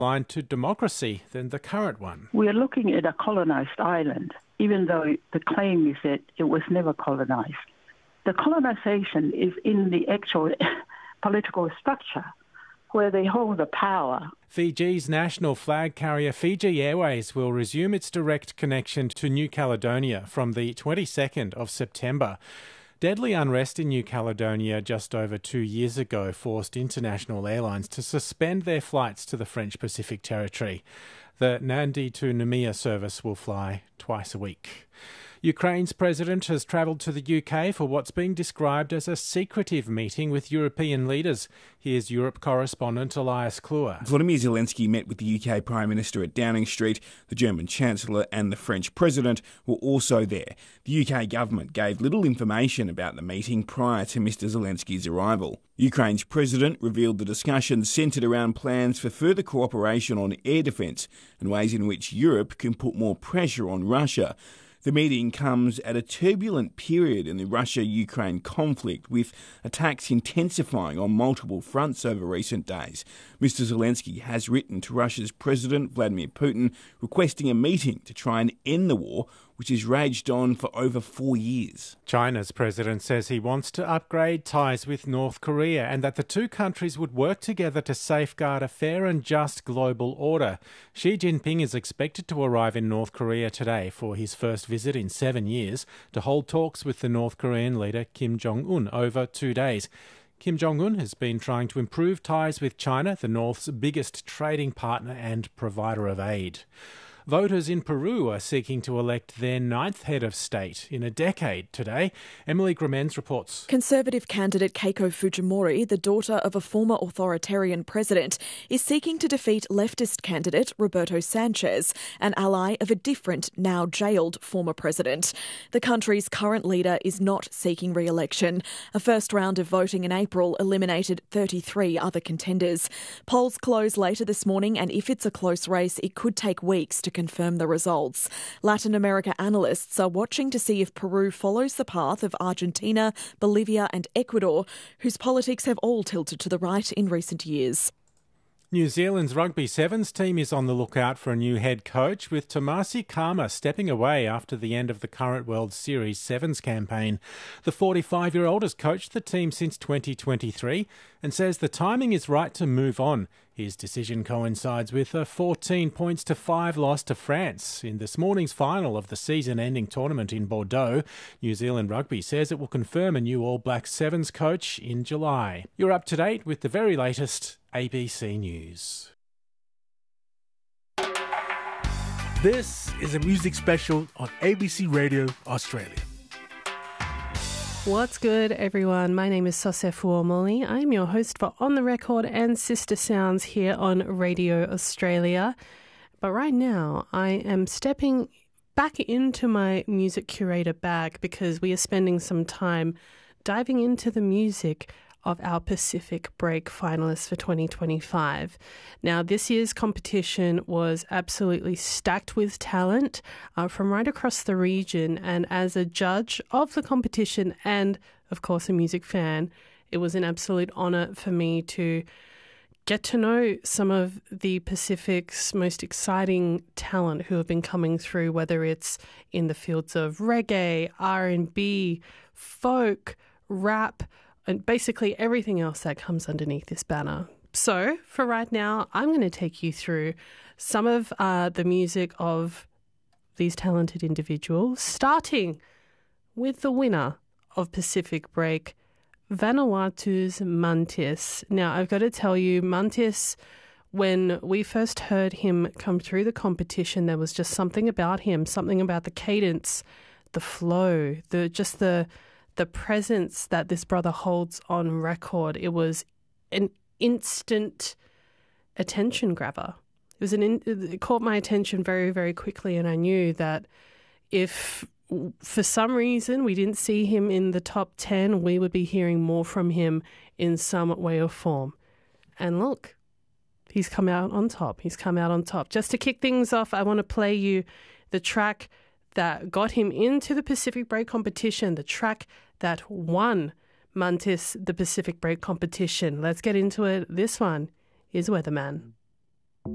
aligned to democracy than the current one. We are looking at a colonised island, even though the claim is that it was never colonised. The colonisation is in the actual political structure where they hold the power. Fiji's national flag carrier Fiji Airways will resume its direct connection to New Caledonia from the 22nd of September. Deadly unrest in New Caledonia just over 2 years ago forced international airlines to suspend their flights to the French Pacific Territory. The Nadi to Noumea service will fly twice a week. Ukraine's president has travelled to the UK for what's being described as a secretive meeting with European leaders. Here's Europe correspondent Elias Kluwer. Volodymyr Zelensky met with the UK Prime Minister at Downing Street. The German Chancellor and the French President were also there. The UK government gave little information about the meeting prior to Mr Zelensky's arrival. Ukraine's president revealed the discussions centred around plans for further cooperation on air defence and ways in which Europe can put more pressure on Russia. The meeting comes at a turbulent period in the Russia-Ukraine conflict, with attacks intensifying on multiple fronts over recent days. Mr Zelensky has written to Russia's President Vladimir Putin requesting a meeting to try and end the war, which has raged on for over 4 years. China's president says he wants to upgrade ties with North Korea and that the two countries would work together to safeguard a fair and just global order. Xi Jinping is expected to arrive in North Korea today for his first visit in 7 years to hold talks with the North Korean leader Kim Jong-un over 2 days. Kim Jong-un has been trying to improve ties with China, the North's biggest trading partner and provider of aid. Voters in Peru are seeking to elect their 9th head of state in a decade today. Emily Gramens reports. Conservative candidate Keiko Fujimori, the daughter of a former authoritarian president, is seeking to defeat leftist candidate Roberto Sanchez, an ally of a different, now jailed former president. The country's current leader is not seeking re-election. A first round of voting in April eliminated 33 other contenders. Polls close later this morning, and if it's a close race, it could take weeks to confirm the results. Latin America analysts are watching to see if Peru follows the path of Argentina, Bolivia and Ecuador, whose politics have all tilted to the right in recent years. New Zealand's Rugby Sevens team is on the lookout for a new head coach, with Tomasi Kama stepping away after the end of the current World Series Sevens campaign. The 45-year-old has coached the team since 2023 and says the timing is right to move on. His decision coincides with a 14-5 loss to France in this morning's final of the season-ending tournament in Bordeaux. New Zealand Rugby says it will confirm a new All Blacks Sevens coach in July. You're up to date with the very latest ABC News. This is a music special on ABC Radio Australia. What's good, everyone? My name is Sosef Uomoli. I'm your host for On The Record and Sister Sounds here on Radio Australia. But right now, I am stepping back into my music curator bag because we are spending some time diving into the music of our Pacific Break finalists for 2025. Now, this year's competition was absolutely stacked with talent from right across the region. And as a judge of the competition and, of course, a music fan, it was an absolute honour for me to get to know some of the Pacific's most exciting talent who have been coming through, whether it's in the fields of reggae, R&B, folk, rap, and basically everything else that comes underneath this banner. So for right now, I'm going to take you through some of the music of these talented individuals, starting with the winner of Pacific Break, Vanuatu's Mantis. Now, I've got to tell you, Mantis, when we first heard him come through the competition, there was just something about him, something about the cadence, the flow, the presence that this brother holds on record. It was an instant attention grabber. It caught my attention very, very quickly, and I knew that if for some reason we didn't see him in the top 10, we would be hearing more from him in some way or form. And look, he's come out on top. Just to kick things off, I want to play you the track that got him into the Pacific Break competition, the track that won Mantis the Pacific Break competition. Let's get into it. This one is Weatherman.